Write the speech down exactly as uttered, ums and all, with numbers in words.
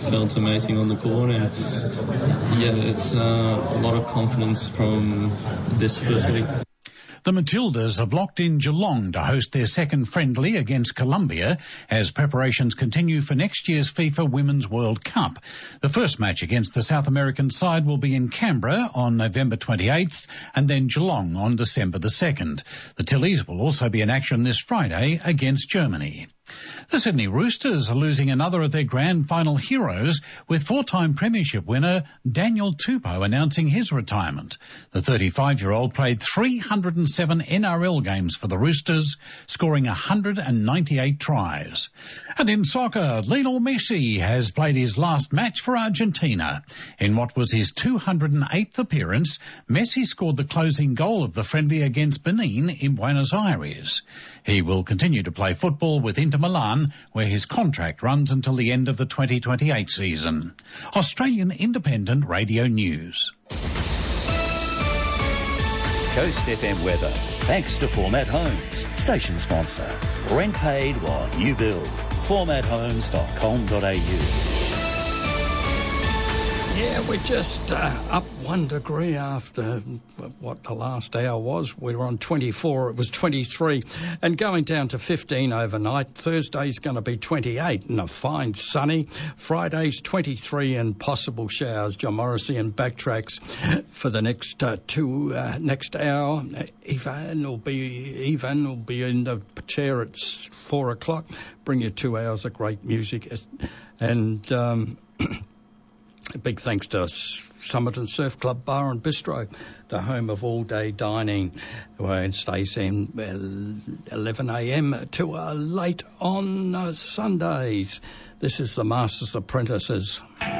felt amazing on the court, and yeah, it's uh, a lot of confidence from this first week. The Matildas have locked in Geelong to host their second friendly against Colombia as preparations continue for next year's FIFA Women's World Cup. The first match against the South American side will be in Canberra on November twenty-eighth and then Geelong on December the second. The Tillies will also be in action this Friday against Germany. The Sydney Roosters are losing another of their grand final heroes, with four-time premiership winner Daniel Tupou announcing his retirement. The thirty-five-year-old played three hundred seven N R L games for the Roosters, scoring one hundred ninety-eight tries. And in soccer, Lionel Messi has played his last match for Argentina. In what was his two hundred eighth appearance, Messi scored the closing goal of the friendly against Benin in Buenos Aires. He will continue to play football with Inter Milan, where his contract runs until the end of the twenty twenty-eight season. Australian Independent Radio News. Coast F M weather, thanks to Format Homes, station sponsor. Rent paid while you build. format homes dot com dot a u. Yeah, we're just uh, up one degree after what the last hour was. We were on twenty-four, it was twenty-three, and going down to fifteen overnight. Thursday's going to be twenty-eight and a fine sunny. Friday's twenty-three and possible showers. John Morrissey and Backtracks for the next uh, two, uh, next hour. Ivan will be, Ivan will be in the chair at four o'clock. Bring you two hours of great music. And, um... A big thanks to Somerton Surf Club Bar and Bistro, the home of all-day dining, and stays in eleven a m to uh, late on uh, Sundays. This is the Master's Apprentices.